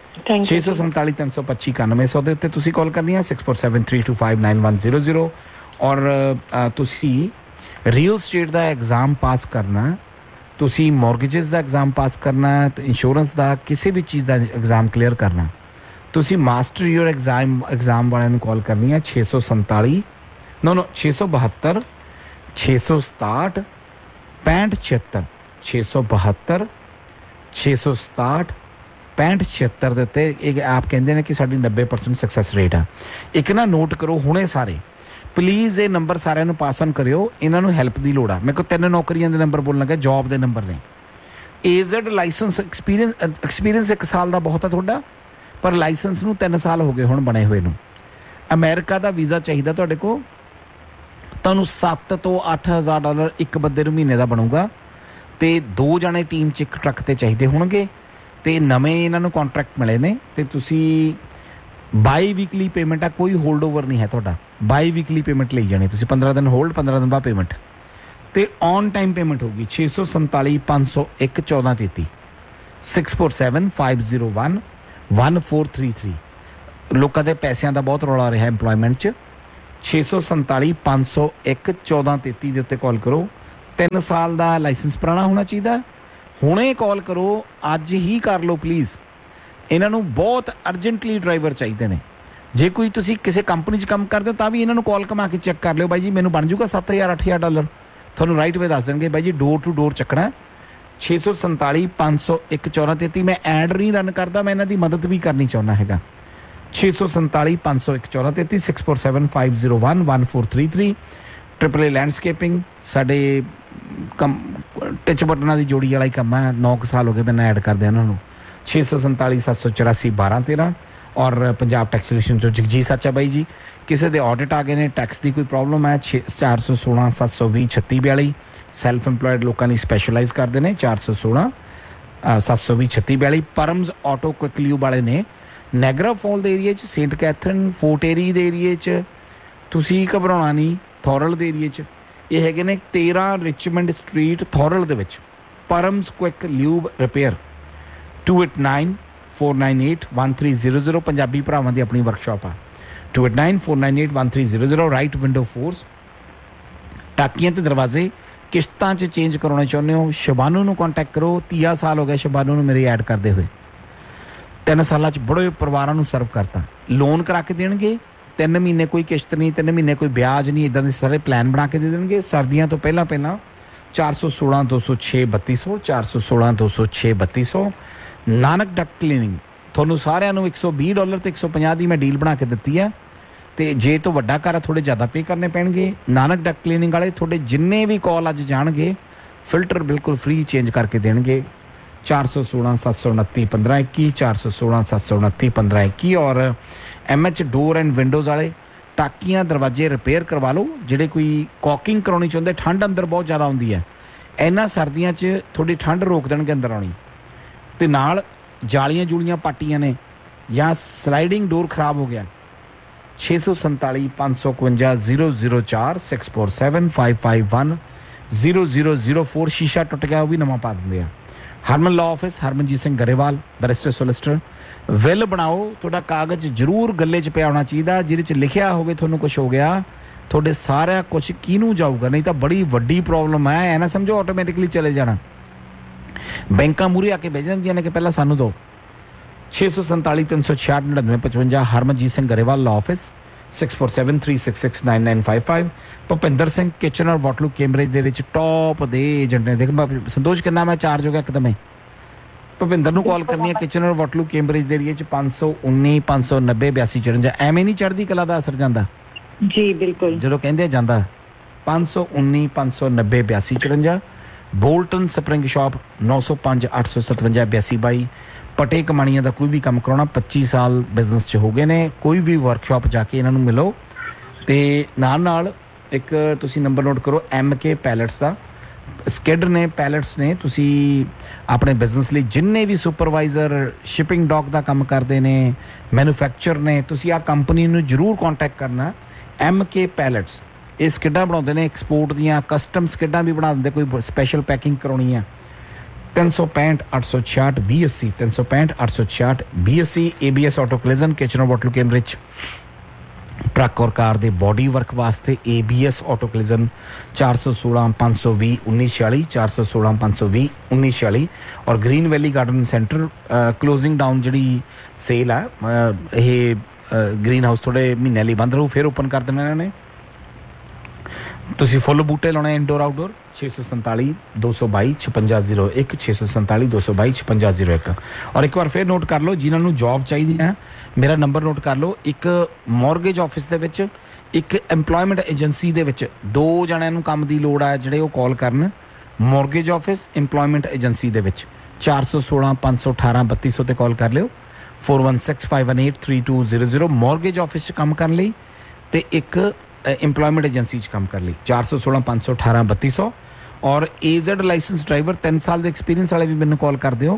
ਛੇ ਸੌ ਸੰਤਾਲੀ ਤਿੰਨ ਸੌ ਪੱਚੀ ਇਕਾਨਵੇਂ ਸੌ ਦੇ ਉੱਤੇ ਤੁਸੀਂ ਕਾਲ ਕਰਨੀ ਹੈ, six four seven three two five nine one zero zero. ਔਰ ਤੁਸੀਂ ਰੀਅਲ ਸਟੇਟ ਦਾ ਐਗਜ਼ਾਮ ਪਾਸ ਕਰਨਾ, ਤੁਸੀਂ ਮੌਰਗੇਜਸ ਦਾ ਐਗਜ਼ਾਮ ਪਾਸ ਕਰਨਾ, ਤੇ ਇੰਸ਼ੋਰੈਂਸ ਦਾ ਕਿਸੇ ਵੀ ਚੀਜ਼ ਦਾ ਐਗਜ਼ਾਮ ਕਲੀਅਰ ਕਰਨਾ, ਤੁਸੀਂ ਮਾਸਟਰ ਯੂਰ ਐਗਜ਼ਾਮ ਐਗਜ਼ਾਮ ਵਾਲਿਆਂ ਨੂੰ ਕਾਲ ਕਰਨੀ ਹੈ, ਛੇ ਸੌ ਸੰਤਾਲੀ ਨੋ ਨੋ ਛੇ ਸੌ ਬਹੱਤਰ ਛੇ ਸੌ ਸਤਾਹਠ ਪੈਂਹਠ ਛਿਹੱਤਰ, ਛੇ ਸੌ ਬਹੱਤਰ ਛੇ ਸੌ ਸਤਾਹਠ ਪੈਂਹਠ ਛਿਹੱਤਰ ਦੇ ਉੱਤੇ। ਇਹ ਆਪ ਕਹਿੰਦੇ ਨੇ ਕਿ ਸਾਡੀ ਨੱਬੇ ਪਰਸੈਂਟ ਸਕਸੈਸ ਰੇਟ ਆ। ਇੱਕ ਨਾ ਨੋਟ ਕਰੋ ਹੁਣੇ ਸਾਰੇ ਪਲੀਜ਼, ਇਹ ਨੰਬਰ ਸਾਰਿਆਂ ਨੂੰ ਪਾਸ ਔਨ ਕਰਿਓ, ਇਹਨਾਂ ਨੂੰ ਹੈਲਪ ਦੀ ਲੋੜ ਆ। ਮੇਰੇ ਕੋਲ ਤਿੰਨ ਨੌਕਰੀਆਂ ਦੇ ਨੰਬਰ ਬੋਲਣ ਲੱਗਾ, ਜੌਬ ਦੇ ਨੰਬਰ ਨੇ। ਏਜ਼ਡ ਲਾਇਸੈਂਸ ਐਕਸਪੀਰੀਅੰਸ ਐਕਸਪੀਰੀਅੰਸ ਇੱਕ ਸਾਲ ਦਾ ਬਹੁਤ ਆ ਤੁਹਾਡਾ, ਪਰ ਲਾਇਸੈਂਸ ਨੂੰ ਤਿੰਨ ਸਾਲ ਹੋ ਗਏ ਹੁਣ ਬਣੇ ਹੋਏ ਨੂੰ। ਅਮਰੀਕਾ ਦਾ ਵੀਜ਼ਾ ਚਾਹੀਦਾ ਤੁਹਾਡੇ ਕੋਲ, ਤੁਹਾਨੂੰ ਸੱਤ ਤੋਂ ਅੱਠ ਹਜ਼ਾਰ ਡਾਲਰ ਇੱਕ ਬੰਦੇ ਨੂੰ ਮਹੀਨੇ ਦਾ ਬਣੂਗਾ, ਤੇ ਦੋ ਜਣੇ ਟੀਮ 'ਚ ਇੱਕ ਟਰੱਕ ਤੇ ਚਾਹੀਦੇ ਹੋਣਗੇ, ਤੇ ਨਵੇਂ ਇਹਨਾਂ ਨੂੰ ਕੰਟਰੈਕਟ ਮਿਲੇ ਨੇ, ਤੇ ਤੁਸੀਂ ਬਾਈ ਵੀਕਲੀ ਪੇਮੈਂਟ ਆ, ਕੋਈ ਹੋਲਡ ਓਵਰ ਨਹੀਂ ਹੈ ਤੁਹਾਡਾ, ਬਾਈ ਵੀਕਲੀ ਪੇਮੈਂਟ ਲਈ ਜਾਣੀ ਤੁਸੀਂ, ਪੰਦਰਾਂ ਦਿਨ ਹੋਲਡ ਪੰਦਰਾਂ ਦਿਨ ਬਾਅਦ ਪੇਮੈਂਟ, ਤੇ ਔਨ ਟਾਈਮ ਪੇਮੈਂਟ ਹੋਊਗੀ। ਛੇ ਸੌ ਸੰਤਾਲੀ ਪੰਜ ਸੌ ਇੱਕ ਚੌਦਾਂ ਤੇਤੀ, six four seven five zero one 'one four three three. ਲੋਕਾਂ ਦੇ ਪੈਸਿਆਂ ਦਾ ਬਹੁਤ ਰੌਲਾ ਰਿਹਾ ਐਮਪਲੋਇਮੈਂਟ 'ਚ, ਛੇ ਸੌ ਸੰਤਾਲੀ ਪੰਜ ਸੌ ਇੱਕ ਚੌਦਾਂ ਤੇਤੀ ਦੇ ਉੱਤੇ ਕਾਲ ਕਰੋ। ਤਿੰਨ ਸਾਲ ਦਾ ਲਾਇਸੈਂਸ ਪੁਰਾਣਾ ਹੋਣਾ ਚਾਹੀਦਾ। ਹੁਣੇ ਕਾਲ ਕਰੋ, ਅੱਜ ਹੀ ਕਰ ਲਓ ਪਲੀਜ਼। ਇਹਨਾਂ ਨੂੰ ਬਹੁਤ ਅਰਜੈਂਟਲੀ ਡਰਾਈਵਰ ਚਾਹੀਦੇ ਨੇ। ਜੇ ਕੋਈ ਤੁਸੀਂ ਕਿਸੇ ਕੰਪਨੀ 'ਚ ਕੰਮ ਕਰਦੇ ਹੋ ਤਾਂ ਵੀ ਇਹਨਾਂ ਨੂੰ ਕਾਲ ਕਮਾ ਕੇ ਚੈੱਕ ਕਰ ਲਿਓ, ਬਾਈ ਜੀ ਮੈਨੂੰ ਬਣ ਜੂਗਾ ਸੱਤ ਹਜ਼ਾਰ ਅੱਠ ਹਜ਼ਾਰ ਡਾਲਰ। ਤੁਹਾਨੂੰ ਰਾਈਟ ਵੇ ਦੱਸ ਦੇਣਗੇ ਬਾਈ ਜੀ, ਡੋਰ ਟੂ ਡੋਰ ਚੱਕਣਾ। ਛੇ ਸੌ ਸੰਤਾਲੀ ਪੰਜ ਸੌ ਇੱਕ ਚੌਦਾਂ ਤੇਤੀ। ਮੈਂ ਐਡ ਨਹੀਂ ਰਨ ਕਰਦਾ, ਮੈਂ ਇਹਨਾਂ ਦੀ ਮਦਦ ਵੀ ਕਰਨੀ ਚਾਹੁੰਦਾ ਹੈਗਾ। ਛੇ ਸੌ ਸੰਤਾਲੀ ਪੰਜ ਸੌ ਇੱਕ ਚੌਦਾਂ ਤੇਤੀ six four seven five zero one one four three three. Triple ਏ ਲੈਂਡਸਕੇਪਿੰਗ ਸਾਡੇ ਕੰਮ ਟਿਚ ਬਟਨਾਂ ਦੀ ਜੋੜੀ ਵਾਲਾ ਹੀ ਕੰਮ ਹੈ। ਨੌ ਕੁ ਸਾਲ ਹੋ ਗਏ ਮੈਨੂੰ ਐਡ ਕਰਦੇ ਉਹਨਾਂ ਨੂੰ। ਛੇ ਸੌ ਸੰਤਾਲੀ ਸੱਤ ਸੌ ਚੁਰਾਸੀ ਬਾਰਾਂ ਤੇਰਾਂ। ਔਰ ਪੰਜਾਬ ਟੈਕਸ ਸੋਲਿਊਸ਼ਨ ਚੋਂ ਜਗਜੀਤ ਸੱਚਾ ਬਾਈ ਜੀ, ਕਿਸੇ ਦੇ ਆਡਿਟ ਆ ਗਏ ਨੇ, ਟੈਕਸ ਦੀ ਕੋਈ ਪ੍ਰੋਬਲਮ ਹੈ, ਛੇ ਚਾਰ ਸੌ ਸੋਲਾਂ ਸੱਤ ਸੌ ਵੀਹ ਛੱਤੀ ਬਿਆਲੀ। ਸੈਲਫ ਇੰਪਲੋਇਡ ਲੋਕਾਂ ਲਈ ਸਪੈਸ਼ਲਾਈਜ਼ ਕਰਦੇ ਨੇ, ਚਾਰ ਸੌ ਸੋਲਾਂ ਸੱਤ ਸੌ ਵੀਹ ਛੱਤੀ ਬਿਆਲੀ। ਪਰਮਸ ਆਟੋ ਕੁਇਕ ਲਿਊਬ ਵਾਲੇ ਨੇ ਨੈਗਰਾ ਫਾਲ ਦੇ ਏਰੀਏ 'ਚ, ਸੇਂਟ ਕੈਥਰਨ ਫੋਰਟ ਏਰੀ ਦੇ ਏਰੀਏ 'ਚ। ਤੁਸੀਂ ਘਬਰਾਉਣਾ ਨਹੀਂ। ਥੋਰਲ ਦੇ ਏਰੀਏ 'ਚ ਇਹ ਹੈਗੇ ਨੇ ਤੇਰਾਂ ਰਿਚਮੰਡ ਸਟਰੀਟ ਥੋਰਲ ਦੇ ਵਿੱਚ। ਪਰਮਸ quick lube repair to eight nine four nine eight one three zero zero. Punjabi ਭਰਾਵਾਂ ਦੀ ਆਪਣੀ ਵਰਕਸ਼ਾਪ ਆ। To eight nine four nine eight one three zero zero. Right window force. ਟਾਕੀਆਂ ਤੇ ਦਰਵਾਜ਼ੇ ਕਿਸ਼ਤਾਂ 'ਚ ਚੇਂਜ ਕਰਾਉਣੇ ਚਾਹੁੰਦੇ ਹੋ, ਸ਼ਬਾਨੂ ਨੂੰ ਕੰਟੈਕਟ ਕਰੋ। ਤੀਆ ਸਾਲ ਹੋ ਗਿਆ ਸ਼ਬਾਨੂ ਨੂੰ ਮੇਰੇ ਐਡ ਕਰਦੇ ਹੋਏ। ਤਿੰਨ ਸਾਲਾਂ 'ਚ ਬੜੇ ਪਰਿਵਾਰਾਂ ਨੂੰ ਸਰਵ ਕਰਤਾ। ਲੋਨ ਕਰਾ ਕੇ ਦੇਣਗੇ, ਤਿੰਨ ਮਹੀਨੇ ਕੋਈ ਕਿਸ਼ਤ ਨਹੀਂ, ਤਿੰਨ ਮਹੀਨੇ ਕੋਈ ਵਿਆਜ ਨਹੀਂ, ਇੱਦਾਂ ਦੇ ਸਾਰੇ ਪਲਾਨ ਬਣਾ ਕੇ ਦੇ ਦੇਣਗੇ। ਸਰਦੀਆਂ ਤੋਂ ਪਹਿਲਾਂ ਪਹਿਲਾਂ ਚਾਰ ਸੌ ਸੋਲਾਂ ਦੋ ਸੌ ਛੇ ਬੱਤੀ ਸੌ ਚਾਰ ਸੌ ਸੋਲਾਂ ਦੋ ਸੌ ਛੇ ਬੱਤੀ ਸੌ। ਨਾਨਕ ਡਕਟ ਕਲੀਨਿੰਗ ਤੁਹਾਨੂੰ ਸਾਰਿਆਂ ਨੂੰ ਇੱਕ ਸੌ ਵੀਹ ਡਾਲਰ ਤੇ ਇੱਕ ਸੌ ਪੰਜਾਹ ਦੀ ਮੈਂ ਡੀਲ ਬਣਾ ਕੇ ਦਿੱਤੀ ਹੈ। ਤੇ ਜੇ ਤੋਂ ਵੱਡਾ ਘਰ ਆ ਥੋੜ੍ਹੇ ਜ਼ਿਆਦਾ ਪੇ ਕਰਨੇ ਪੈਣਗੇ। ਨਾਨਕ ਡਕਟ ਕਲੀਨਿੰਗ ਵਾਲੇ ਤੁਹਾਡੇ ਜਿੰਨੇ ਵੀ ਕਾਲ ਅੱਜ ਜਾਣਗੇ ਫਿਲਟਰ ਬਿਲਕੁਲ ਫ੍ਰੀ ਚੇਂਜ ਕਰਕੇ ਦੇਣਗੇ। ਚਾਰ ਸੌ ਸੋਲਾਂ ਸੱਤ ਸੌ ਉਨੱਤੀ ਪੰਦਰਾਂ ਇੱਕੀ ਚਾਰ ਸੌ ਸੋਲਾਂ ਸੱਤ ਸੌ ਉਨੱਤੀ ਪੰਦਰਾਂ ਇੱਕੀ। ਔਰ M H door and windows ਵਾਲੇ ਟਾਕੀਆਂ ਦਰਵਾਜ਼ੇ ਰਿਪੇਅਰ ਕਰਵਾ ਲਓ। ਜਿਹੜੇ ਕੋਈ ਕੌਕਿੰਗ ਕਰਾਉਣੀ ਚਾਹੁੰਦੇ, ਠੰਡ ਅੰਦਰ ਬਹੁਤ ਜ਼ਿਆਦਾ ਆਉਂਦੀ ਹੈ, ਇਹਨਾਂ ਸਰਦੀਆਂ 'ਚ ਥੋੜੀ ਠੰਡ ਰੋਕ ਦੇਣਗੇ ਅੰਦਰ ਆਉਣੀ। ਤੇ ਨਾਲ ਜਾਲੀਆਂ ਜੂਲੀਆਂ ਪਾਟੀਆਂ ਨੇ ਜਾਂ ਸਲਾਈਡਿੰਗ ਡੋਰ ਖਰਾਬ ਹੋ ਗਿਆ। ਛੇ ਸੌ ਸੰਤਾਲੀ ਪੰਜ ਸੌ ਇਕਵੰਜਾ ਜ਼ੀਰੋ ਜ਼ੀਰੋ ਚਾਰ six four seven five five one zero zero zero four. ਸ਼ੀਸ਼ਾ ਟੁੱਟ ਗਿਆ ਉਹ ਵੀ ਨਵਾਂ ਪਾ ਦਿੰਦੇ ਆ। ਹਰਮਨ law office, Harmanjeet Singh Grewal, barrister solicitor. Will ਬਣਾਓ, ਤੁਹਾਡਾ ਕਾਗਜ਼ ਜ਼ਰੂਰ ਗੱਲੇ 'ਚ ਪਿਆ ਹੋਣਾ ਚਾਹੀਦਾ ਜਿਹਦੇ 'ਚ ਲਿਖਿਆ ਹੋਵੇ ਤੁਹਾਨੂੰ ਕੁਝ ਹੋ ਗਿਆ, ਤੁਹਾਡੇ ਸਾਰਾ ਕੁਝ ਕਿਹਨੂੰ ਜਾਊਗਾ। ਨਹੀਂ ਤਾਂ ਬੜੀ ਵੱਡੀ ਪ੍ਰੋਬਲਮ ਹੈ। ਐ ਨਾ ਸਮਝੋ ਆਟੋਮੈਟਿਕਲੀ ਚਲੇ ਜਾਣਾ। ਬੈਂਕਾਂ ਮੂਹਰੇ ਆ ਕੇ ਬਹਿ ਜਾਂਦੀਆਂ ਨੇ ਕਿ ਪਹਿਲਾਂ ਸਾਨੂੰ ਦਿਓ। ਛੇ ਸੌ ਸੰਤਾਲੀ ਤਿੰਨ ਸੌ ਛਿਆਹਠ ਨੜਿਨਵੇਂ ਪਚਵੰਜਾ। Harmanjeet Singh Grewal law office six four seven three six six nine nine five five. Bhupinder Singh kitchen ਔਰ ਵਾਟਲੂ ਕੈਂਬਰਿਜ ਦੇ ਵਿੱਚ ਟੌਪ ਦੇ ਏਜੰਟ ਨੇ। ਦੇਖ ਸੰਤੋਸ਼ ਕਿੰਨਾ ਮੈਂ ਚਾਰਜ ਹੋ ਗਿਆ ਇੱਕਦਮ। ਭੁਪਿੰਦਰ ਨੂੰ ਕਾਲ ਕਰਨੀ ਹੈ ਕਿਚਨ ਔਰ ਵਾਟਲੂ ਕੈਂਬਰਿਜ ਦੇ ਏਰੀਏ 'ਚ ਪੰਜ ਸੌ ਉੱਨੀ ਪੰਜ ਸੌ ਨੱਬੇ ਬਿਆਸੀ ਚੁਰੰਜਾ। ਐਵੇਂ ਨਹੀਂ ਚੜ੍ਹਦੀ ਕਲਾ ਦਾ ਅਸਰ ਜਾਂਦਾ ਜੀ, ਬਿਲਕੁਲ ਜਦੋਂ ਕਹਿੰਦੇ ਜਾਂਦਾ। ਪੰਜ ਸੌ ਉੱਨੀ ਪੰਜ ਸੌ ਨੱਬੇ ਬਿਆਸੀ ਚੁਰੰਜਾ। ਬੋਲਟਨ ਸਪਰਿੰਗ ਸ਼ਾਪ ਨੌ ਸੌ ਪੰਜ ਅੱਠ ਸੌ ਸਤਵੰਜਾ ਬਿਆਸੀ ਬਾਈ। ਪਟੇ ਕਮਾਣੀਆਂ ਦਾ ਕੋਈ ਵੀ ਕੰਮ ਕਰਾਉਣਾ, ਪੱਚੀ ਸਾਲ ਬਿਜ਼ਨਸ 'ਚ ਹੋ ਗਏ ਨੇ। ਕੋਈ ਵੀ ਵਰਕਸ਼ਾਪ ਜਾ ਕੇ ਇਹਨਾਂ ਨੂੰ ਮਿਲੋ। ਤੇ ਨਾਲ ਨਾਲ ਇੱਕ ਤੁਸੀਂ ਨੰਬਰ ਨੋਟ ਕਰੋ, ਐਮ ਕੇ ਪੈਲਟਸ ਦਾ। ਸਕਿਡ ਨੇ, ਪੈਲਟਸ ਨੇ। ਤੁਸੀਂ ਆਪਣੇ ਬਿਜ਼ਨਸ ਲਈ ਜਿੰਨੇ ਵੀ ਸੁਪਰਵਾਈਜ਼ਰ ਸ਼ਿਪਿੰਗ ਡੌਕ ਦਾ ਕੰਮ ਕਰਦੇ ਨੇ, ਮੈਨੂਫੈਕਚਰ ਨੇ, ਤੁਸੀਂ ਆਹ ਕੰਪਨੀ ਨੂੰ ਜ਼ਰੂਰ ਕੰਟੈਕਟ ਕਰਨਾ। ਐਮ ਕੇ ਪੈਲਟਸ ਇਹ ਸਕਿਡਾਂ ਬਣਾਉਂਦੇ ਨੇ, ਐਕਸਪੋਰਟ ਦੀਆਂ ਕਸਟਮ ਸਕਿਡਾਂ ਵੀ ਬਣਾ ਦਿੰਦੇ, ਕੋਈ ਸਪੈਸ਼ਲ ਪੈਕਿੰਗ ਕਰਾਉਣੀ ਆ। ਤਿੰਨ ਸੌ ਪੈਂਹਠ ਅੱਠ ਸੌ ਛਿਆਹਠ ਵੀਹ ਅੱਸੀ ਤਿੰਨ ਸੌ ਪੈਂਹਠ ਅੱਠ ਸੌ ਛਿਆਹਠ ਵੀਹ ਅੱਸੀ। A B S auto ਕਲਿਜ਼ਨ kitchen water Cambridge. Truck ਔਰ ਕਾਰ ਦੇ ਬੋਡੀ ਵਰਕ ਵਾਸਤੇ ਏ ਬੀ ਐਸ ਆਟੋ ਕਲਿਜ਼ਨ ਚਾਰ ਸੌ ਸੋਲਾਂ ਪੰਜ ਸੌ ਵੀਹ ਉੱਨੀ ਛਿਆਲੀ ਚਾਰ ਸੌ ਸੋਲਾਂ ਪੰਜ ਸੌ ਵੀਹ ਉੱਨੀ ਛਿਆਲੀ। ਔਰ ਗ੍ਰੀਨ ਵੈਲੀ ਗਾਰਡਨ ਸੈਂਟਰ ਕਲੋਜ਼ਿੰਗ ਡਾਊਨ ਜਿਹੜੀ ਸੇਲ ਆ, ਇਹ ਗ੍ਰੀਨ ਹਾਊਸ ਥੋੜੇ ਮਹੀਨਿਆਂ ਲਈ ਬੰਦ ਰਹੂ, ਫਿਰ ਓਪਨ ਕਰ ਦੇਣਾ ਇਹਨਾਂ ਨੇ। ਤੁਸੀਂ ਫੁੱਲ ਬੂਟੇ ਲਾਉਣੇ ਇੰਡੋਰ ਆਊਟਡੋਰ। ਛੇ ਸੌ ਸੰਤਾਲੀ ਦੋ ਸੌ ਬਾਈ ਛਪੰਜਾ ਜ਼ੀਰੋ ਇੱਕ ਛੇ ਸੌ ਸੰਤਾਲੀ ਦੋ ਸੌ ਬਾਈ ਛਪੰਜਾ ਜ਼ੀਰੋ ਇੱਕ। ਔਰ ਇੱਕ ਵਾਰ ਫਿਰ ਨੋਟ ਕਰ ਲਓ, ਜਿਨ੍ਹਾਂ ਨੂੰ ਜੌਬ ਚਾਹੀਦੀ ਹੈ ਮੇਰਾ ਨੰਬਰ ਨੋਟ ਕਰ ਲਓ। ਇੱਕ ਮੌਰਗੇਜ ਆਫਿਸ ਦੇ ਵਿੱਚ, ਇੱਕ ਐਮਪਲੋਇਮੈਂਟ ਏਜੰਸੀ ਦੇ ਵਿੱਚ ਦੋ ਜਣਿਆਂ ਨੂੰ ਕੰਮ ਦੀ ਲੋੜ ਹੈ ਜਿਹੜੇ ਉਹ ਕਾਲ ਕਰਨ। ਮੌਰਗੇਜ ਆਫਿਸ, ਇੰਪਲੋਇਮੈਂਟ ਏਜੰਸੀ ਦੇ ਵਿੱਚ ਚਾਰ ਸੌ ਸੋਲਾਂ ਪੰਜ ਸੌ ਅਠਾਰਾਂ ਬੱਤੀ ਸੌ ਤੇ ਕਾਲ ਕਰ ਲਿਓ। Four one six five one eight three two zero zero. Mortgage office 'ਚ ਕੰਮ ਕਰਨ ਲਈ ਤੇ ਇੱਕ ਇੰਪਲੋਇਮੈਂਟ ਏਜੰਸੀ 'ਚ ਕੰਮ ਕਰਨ ਲਈ ਚਾਰ ਸੌ ਸੋਲਾਂ ਪੰਜ ਸੌ ਅਠਾਰਾਂ ਬੱਤੀ ਸੌ। ਔਰ ਏਜ਼ਡ ਲਾਇਸੈਂਸ ਡਰਾਈਵਰ ਤਿੰਨ ਸਾਲ ਦੇ ਐਕਸਪੀਰੀਅੰਸ ਵਾਲੇ ਵੀ ਮੈਨੂੰ ਕਾਲ ਕਰ ਦਿਓ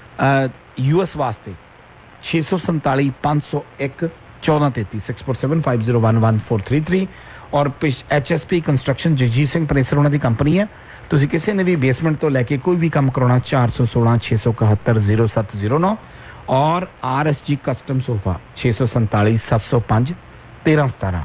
ਯੂ ਐਸ ਵਾਸਤੇ। ਛੇ ਸੌ ਸੰਤਾਲੀ ਪੰਜ ਸੌ ਇੱਕ ਚੌਦਾਂ ਤੇਤੀ six four seven five zero one one four three three. ਔਰ H S P construction Jagjit Singh Panesar ਉਹਨਾਂ ਦੀ ਕੰਪਨੀ ਹੈ। ਤੁਸੀਂ ਕਿਸੇ ਨੇ ਵੀ ਬੇਸਮੈਂਟ ਤੋਂ ਲੈ ਕੇ ਕੋਈ ਵੀ ਕੰਮ ਕਰਾਉਣਾ ਚਾਰ ਸੌ ਸੋਲਾਂ ਛੇ ਸੌ ਇਕਹੱਤਰ ਜ਼ੀਰੋ ਸੱਤ ਜ਼ੀਰੋ ਨੌ। ਔਰ ਆਰ ਐਸ ਜੀ ਕਸਟਮ ਸੋਫਾ ਛੇ ਸੌ ਸੰਤਾਲੀ ਸੱਤ ਸੌ ਪੰਜ ਤੇਰਾਂ ਸਤਾਰਾਂ।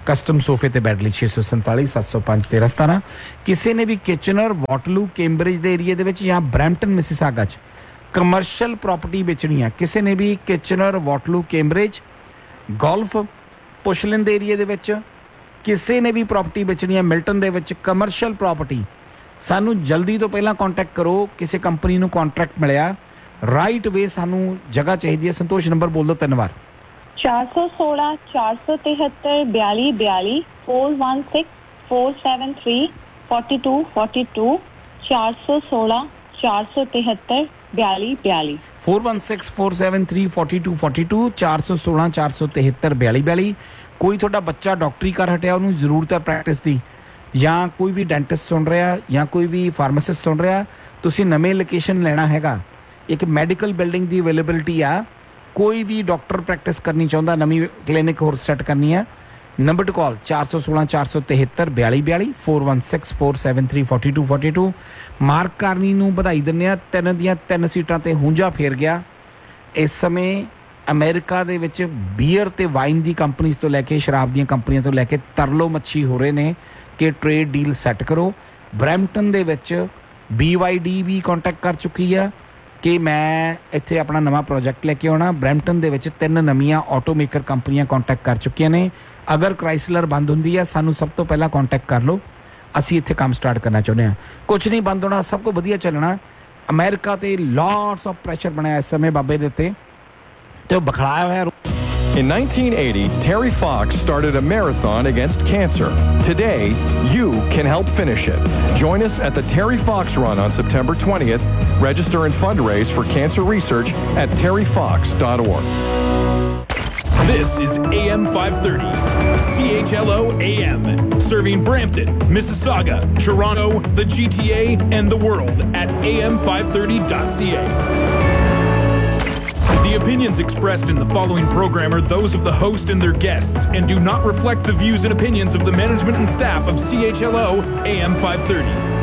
ਕਸਟਮ ਸੋਫੇ ਤੇ ਬੈੱਡ ਲਈ ਛੇ ਸੌ ਸੰਤਾਲੀ ਸੱਤ ਸੌ ਪੰਜ ਤੇਰਾਂ ਸਤਾਰਾਂ। ਕਿਸੇ ਨੇ ਵੀ ਕਿਚਨਰ ਵਾਟਰਲੂ ਕੈਂਬਰਿਜ ਦੇ ਏਰੀਏ ਦੇ ਵਿੱਚ ਜਾਂ ਬਰੈਂਪਟਨ ਮਿਸਿਸਾਗਾ 'ਚ ਕਮਰਸ਼ੀਅਲ ਪ੍ਰਾਪਰਟੀ ਵੇਚਣੀ ਆ, ਕਿਸੇ ਨੇ ਵੀ ਕਿਚਨਰ ਵਾਟਰਲੂ ਕੈਂਬਰਿਜ ਗੋਲਫ ਪੁਸ਼ਲਿਨ ਦੇ ਏਰੀਏ ਦੇ ਵਿੱਚ ਕਿਸੇ ਨੇ ਵੀ ਪ੍ਰਾਪਰਟੀ ਵੇਚਣੀ ਆ, ਮਿਲਟਨ ਦੇ ਵਿੱਚ ਕਮਰਸ਼ੀਅਲ ਪ੍ਰਾਪਰਟੀ, ਸਾਨੂੰ ਜਲਦੀ ਤੋਂ ਪਹਿਲਾਂ ਕੰਟੈਕਟ ਕਰੋ। ਕਿਸੇ ਕੰਪਨੀ ਨੂੰ ਕੰਟਰੈਕਟ ਮਿਲਿਆ ਰਾਈਟ ਵੇ, ਸਾਨੂੰ ਜਗ੍ਹਾ ਚਾਹੀਦੀ ਹੈ। ਸੰਤੋਸ਼ ਨੰਬਰ ਬੋਲ ਦਿਓ ਤਿੰਨ ਵਾਰ। ਚਾਰ ਸੌ ਸੋਲਾਂ ਚਾਰ ਸੌ ਤਿਹੱਤਰ ਬਿਆਲੀ ਬਿਆਲੀ four one six four seven three forty two forty two चार सौ सोलह चार सौ तिहत्तर बयाली बयाली four one six four seven three forty two forty two चार सौ सोलह चार सौ तिहत्तर बयाली बयाली। कोई थोड़ा बच्चा डॉक्टरी कर हटिया, उन्होंने जरूरत है प्रैक्टिस की, या कोई भी डेंटिस्ट सुन रहा या कोई भी फार्मासिस्ट सुन रहा, तुसी नਵੇਂ लोकेशन लेना हैगा। एक मैडिकल बिल्डिंग की अवेलेबिलिटी आ, कोई भी डॉक्टर प्रैक्टिस करनी चाहता, नवी क्लिनिक होर सैट करनी है, नंबर टू कॉल चार सौ सोलह चार सौ तिहत्तर बयाली बयाली four one six four seven three forty two forty two. Mark Carney नूं बधाई दिंदे आ, तीन दियां तीन सीटां ते हुंजा फेर गया। इस समय अमेरिका दे विच बीयर ते वाइन दी कंपनीज तो लैके शराब दीयां कंपनियां तो लैके तरलो मच्छी हो रहे ने कि ट्रेड डील सैट करो। ब्रैम्पटन दे विच बी वाई डी भी कॉन्टैक्ट कर चुकी है कि मैं इत्थे अपना नवा प्रोजेक्ट लेके आना। ब्रैम्पटन दे विच तीन नवीं ऑटोमेकर कंपनियां कॉन्टैक्ट कर चुकियां ने। अगर क्राइसलर बंद हुंदी है सानू सब तो पहला कॉन्टैक्ट कर लो, असी इत्थे काम स्टार्ट करना चाहुंदे हां। कुछ नहीं बंद होना, सब कुछ वधिया चलना। अमेरिका ते लॉट्स ऑफ प्रेशर बनाया इस समय बाबे दे उत्ते ते बखलाया होया। In nineteen eighty, Terry Fox started a marathon against cancer. Today, you can help finish it. Join us at the Terry Fox Run on September twentieth. Register and fundraise for cancer research at terry fox dot org. This is A M five thirty, C H L O A M, serving Brampton, Mississauga, Toronto, the G T A, and the world at A M five thirty dot C A. The opinions expressed in the following program are those of the host and their guests and do not reflect the views and opinions of the management and staff of C H L O A M five thirty.